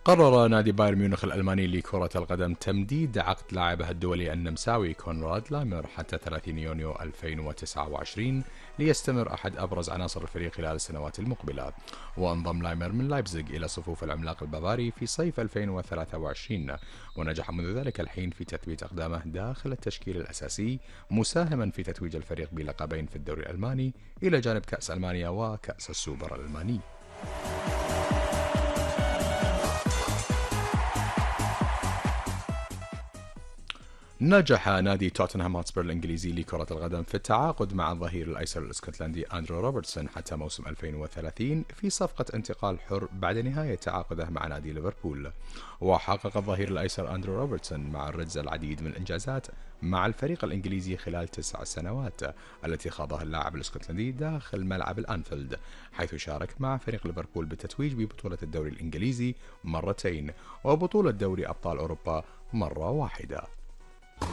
قرر نادي بايرن ميونخ الألماني لكرة القدم تمديد عقد لاعبه الدولي النمساوي كونراد لايمر حتى 30 يونيو 2029 ليستمر أحد أبرز عناصر الفريق خلال السنوات المقبلة. وانضم لايمر من لايبزيغ إلى صفوف العملاق البافاري في صيف 2023، ونجح منذ ذلك الحين في تثبيت أقدامه داخل التشكيل الأساسي، مساهما في تتويج الفريق بلقبين في الدوري الألماني إلى جانب كأس ألمانيا وكأس السوبر الألماني. نجح نادي توتنهام هوتسبير الإنجليزي لكرة القدم في التعاقد مع الظهير الأيسر الاسكتلندي أندرو روبرتسون حتى موسم 2030 في صفقة انتقال حر بعد نهاية تعاقده مع نادي ليفربول. وحقق الظهير الأيسر أندرو روبرتسون مع الريدز العديد من الإنجازات مع الفريق الإنجليزي خلال 9 سنوات التي خاضها اللاعب الاسكتلندي داخل ملعب الأنفيلد، حيث شارك مع فريق ليفربول بالتتويج ببطولة الدوري الإنجليزي مرتين وبطولة دوري أبطال أوروبا مرة واحدة.